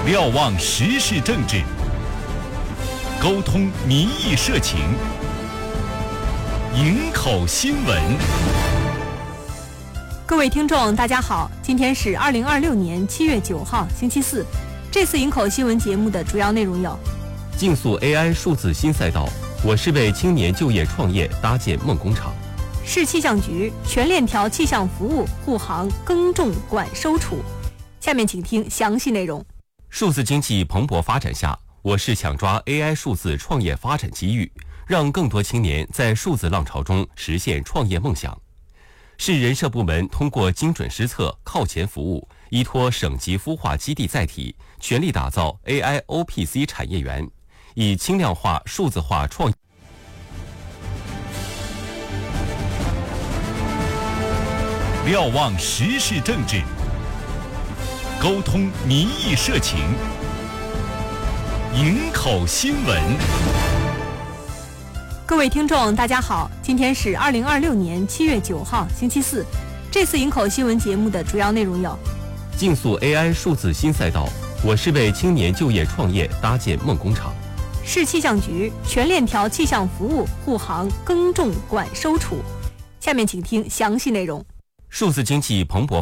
瞭望时事政治，沟通民意社情，营口新闻。 各位听众大家好，今天是2026年7月9号星期四。这次营口新闻节目的主要内容有： 竞速 AI 数字新赛道，我是为青年就业创业搭建梦工厂； 市气象局全链条气象服务护航耕种管收储。下面请听详细内容。 数字经济蓬勃发展下，我市抢抓 AI 数字创业发展机遇，让更多青年在数字浪潮中实现创业梦想。市人社部门通过精准施策、靠前服务，依托省级孵化基地载体，全力打造 AI-OPC 产业园，以轻量化、数字化创业。 瞭望时事政治，沟通民意社情，营口新闻。 各位听众大家好，今天是2026年7月9号星期四。这次营口新闻节目的主要内容有： 竞速 AI 数字新赛道，我是为青年就业创业搭建梦工厂； 市气象局全链条气象服务护航耕种管收储。下面请听详细内容。 数字经济蓬勃